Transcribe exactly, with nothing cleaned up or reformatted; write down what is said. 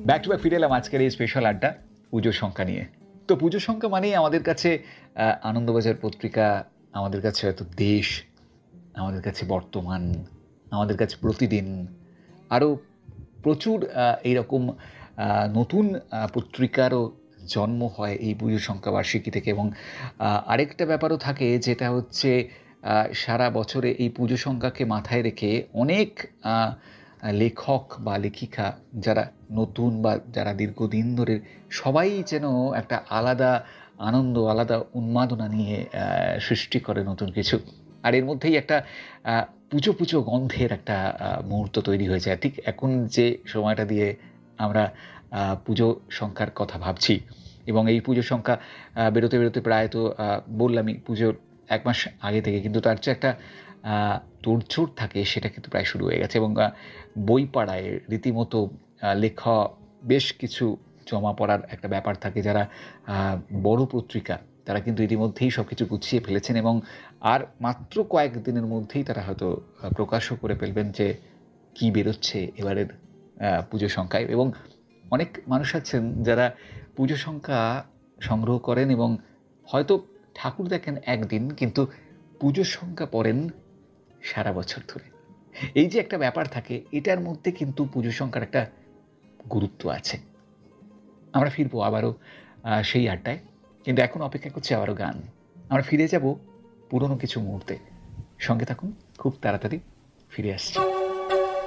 Back to back ফিরে এলাম আজকের এই স্পেশাল আড্ডা পুজোর সংখ্যা নিয়ে। তো পুজোর সংখ্যা মানেই আমাদের কাছে আ আনন্দবাজার পত্রিকা, আমাদের কাছে হয়তো দেশ, আমাদের কাছে বর্তমান, আমাদের কাছে প্রতিদিন আরও প্রচুর আ এইরকম আ নতুন আ পত্রিকারও জন্ম হয় এই পুজোর সংখ্যা বার্ষিকী থেকে। এবং আ আরেকটা ব্যাপারও থাকে যেটা হচ্ছে আ সারা বছরে এই পুজো সংখ্যাকে মাথায় রেখে অনেক আ লেখক বা লেখিকা যারা নতুন বা যারা দীর্ঘদিন ধরে সবাই যেন একটা আলাদা আনন্দ, আলাদা উন্মাদনা নিয়ে আ সৃষ্টি করে নতুন কিছু। আর এর মধ্যেই একটা আ পুজো, পুজো গন্ধের একটা আ মুহূর্ত তৈরি হয়ে যায়। ঠিক এখন যে সময়টা দিয়ে আমরা আ পুজো সংখ্যার কথা ভাবছি এবং এই পুজো সংখ্যা আ বেরোতে, বেরোতে প্রায় তো আ বললামই পুজোর এক মাস আগে থেকে কিন্তু তার যে একটা আ তোড়জোড় থাকে সেটা কিন্তু প্রায় শুরু হয়ে গেছে এবং আ বইপাড়ায় রীতিমতো আ লেখা বেশ কিছু জমা পড়ার একটা ব্যাপার থাকে। যারা আ বড় পত্রিকা তারা কিন্তু ইতিমধ্যেই সবকিছু গুছিয়ে ফেলেছেন এবং আর মাত্র কয়েকদিনের মধ্যেই তারা হয়তো আ প্রকাশও করে ফেলবেন যে কী বেরোচ্ছে এবারের আ পুজো সংখ্যায়। এবং অনেক মানুষ আছেন যারা পুজো সংখ্যা সংগ্রহ করেন এবং হয়তো ঠাকুর দেখেন একদিন, কিন্তু পুজোর সংখ্যা পড়েন সারা বছর ধরে। এই যে একটা ব্যাপার থাকে, এটার মধ্যে কিন্তু পুজো সংখ্যার একটা গুরুত্ব আছে। আমরা ফিরবো আবারও আ সেই আড্ডায়। কিন্তু এখন অপেক্ষা করছে আবারও গান। আমরা ফিরে যাব পুরনো কিছু মুহূর্তে। সঙ্গে থাকুন, খুব তাড়াতাড়ি ফিরে আসছি।